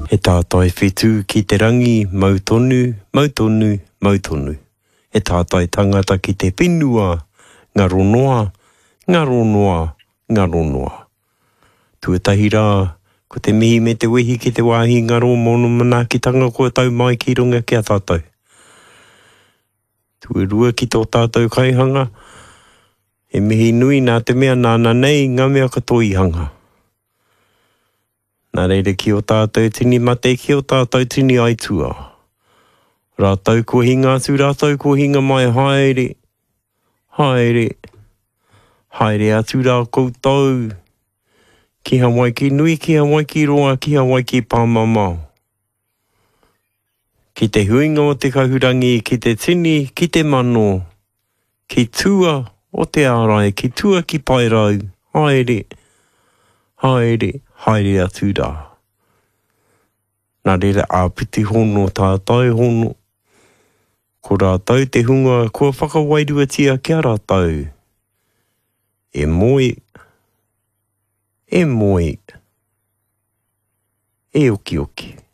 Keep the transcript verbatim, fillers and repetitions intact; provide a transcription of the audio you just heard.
He tātai whetū ki te rangi, mautonu, mautonu, mautonu. He tātai tangata ki te whenua, ngaro noa, ngaro noa, ngaro noa. Tuatahi rā, ko te mihi me te wehi ki te wāhi ngaro mono manaakitanga ko tau mai ki runga ki a tātou. Tuerua ki tō tātou kaihanga, he mihi nui nā te mea nāna nei ngā mea katoihanga. Nā reire ki o tātou tini mate ki o tātou tini aitua. Rātou ko hinga atu, rātou ko hinga mai haere, haere, haere atu rā koutou. Ki hawai ki nui, ki hawai ki roa, ki hawai ki pāmamau. Ki te huinga o te kahurangi, ki te tini, ki te mano. Ki tua o te ārai, ki tua ki pairau. Haere, haere, haere atu rā. Nā reira āpiti hono tātai hono. Ko rātou te hunga, kua whakawairua kia rātou. E moi, e moi, e oki oki.